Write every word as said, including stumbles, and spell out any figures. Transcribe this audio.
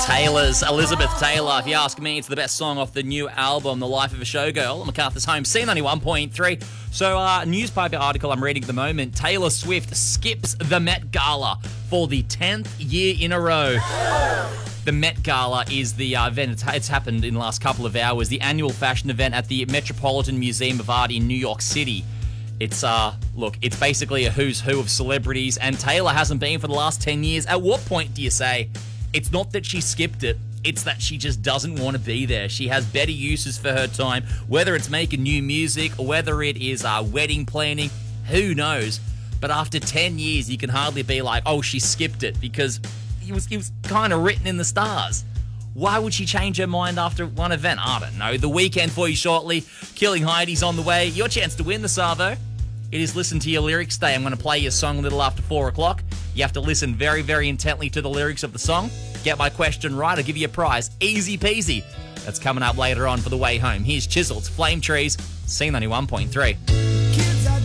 Taylor's Elizabeth Taylor. If you ask me, it's the best song off the new album, The Life of a Showgirl. MacArthur's Home, C ninety-one point three. So, uh, a newspaper article I'm reading at the moment, Taylor Swift skips the Met Gala for the tenth year in a row. The Met Gala is the uh, event. It's, it's happened in the last couple of hours. The annual fashion event at the Metropolitan Museum of Art in New York City. It's, uh, look, it's basically a who's who of celebrities, and Taylor hasn't been for the last ten years. At what point do you say? It's not that she skipped it, it's that she just doesn't want to be there. She has better uses for her time, whether it's making new music or whether it is uh, wedding planning, who knows. But after ten years, you can hardly be like, oh, she skipped it, because it was, it was kind of written in the stars. Why would she change her mind after one event? I don't know. The weekend for you shortly. Killing Heidi's on the way. Your chance to win the Savo. It is Listen to Your Lyrics Day. I'm going to play your song a little after four o'clock. You have to listen very, very intently to the lyrics of the song. Get my question right, I'll give you a prize. Easy peasy. That's coming up later on for the way home. Here's Chiseled, Flame Trees, C ninety-one point three.